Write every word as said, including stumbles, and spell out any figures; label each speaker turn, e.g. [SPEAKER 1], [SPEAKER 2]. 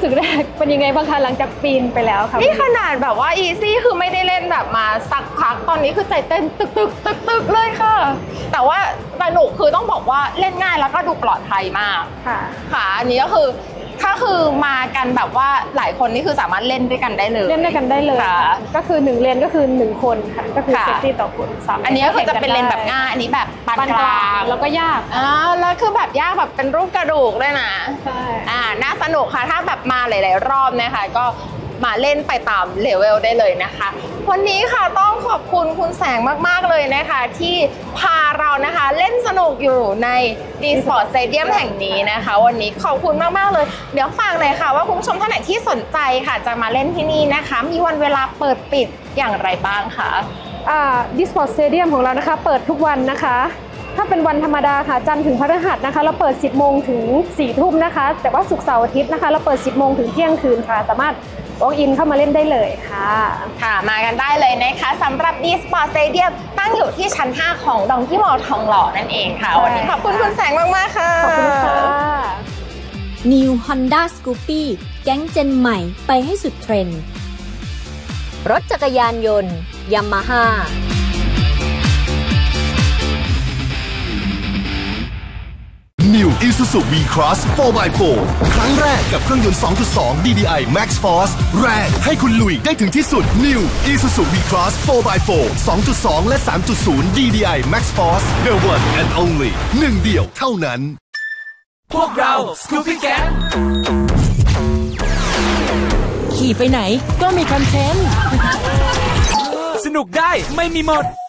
[SPEAKER 1] สึกแรกเป็นยังไงบ้างคะหลังจากปีนไปแล้วค่ะ
[SPEAKER 2] นี่ขนาดแบบว่าอีซี่คือไม่ได้เล่นแบบมาสักพักตอนนี้คือใจเต้นตึกตึกตึกตึกเลยค่ะแต่ว่าสนุกคือต้องบอกว่าเล่นง่ายแล้วก็ดูปลอดภัยมากค่ะค่ะอันนี้ก็คือถ้าคือมากันแบบว่าหลายคนนี่คือสามารถเล่นด้วยกันได้เลย
[SPEAKER 1] เล่นด้วยกันได้เลยก็คือหนึ่งเลนก็คือหนึ่งคนค่ะก็คือเซฟตี้ต่อคน
[SPEAKER 2] อันนี้ก็คือจะเป็นเลนแบบง่ายอันนี้แบบปานกลาง
[SPEAKER 1] แล้วก็ยาก
[SPEAKER 2] อ่าแล้วคือแบบยากแบบเป็นรูปกระดูกด้วยนะ
[SPEAKER 1] ใช่
[SPEAKER 2] อ่าน่าสนุกค่ะถ้าแบบมาหลายๆรอบนะคะก็มาเล่นไปตามเลเวลได้เลยนะคะวันนี้ค่ะต้องขอบคุณคุณแสงมากๆเลยนะคะที่พาเรานะคะเล่นสนุกอยู่ใน D-Sport Stadium แห่งนี้นะคะวันนี้ขอบคุณมากๆเลยเดี๋ยวฝากเลยค่ะว่าคุณผู้ชมท่านไหนที่สนใจค่ะจะมาเล่นที่นี่นะคะมีวันเวลาเปิดปิดอย่างไรบ้างคะ
[SPEAKER 1] อ่า D-Sport Stadium ของเรานะคะเปิดทุกวันนะคะถ้าเป็นวันธรรมดาค่ะจันทร์ถึงพฤหัสนะคะเราเปิดสิบโมงถึงสี่ทุ่มนะคะแต่ว่าศุกร์เสาร์อาทิตย์นะคะเราเปิดสิบโมงถึงเที่ยงคืนค่ะสามารถวอล์กอินเข้ามาเล่นได้เลยค่ะ
[SPEAKER 2] ค่ะมากันได้เลยนะคะสำหรับ D-Sport Stadium ตั้งอยู่ที่ชั้นห้าของดองกี้มอลล์ทองหล่อนั่นเองค่ะวันนี้ขอบคุณคุณแสงมากๆค่ะ
[SPEAKER 1] ขอบคุณค่ะ
[SPEAKER 3] New Honda Scoopy แก๊งเจนใหม่ไปให้สุดเทรนด์รถจักรยานยนต์ Yamaha
[SPEAKER 4] New Isuzu V-Cross โฟร์ by โฟร์ ครั้งแรกกับเครื่องยนต์ สองจุดสอง ดี ดี ไอ Max Force แรงให้คุณลุยได้ถึงที่สุด New Isuzu V-Cross โฟร์ by โฟร์ สองจุดสอง และ สามจุดศูนย์ ดี ดี ไอ Max Force The one and only หนึ่งเดียวเท่านั้น
[SPEAKER 5] พวกเรา Scoopy Gang ขี่ไปไหนก็มีคอนเทนต์สนุกได้ไม่มีหมด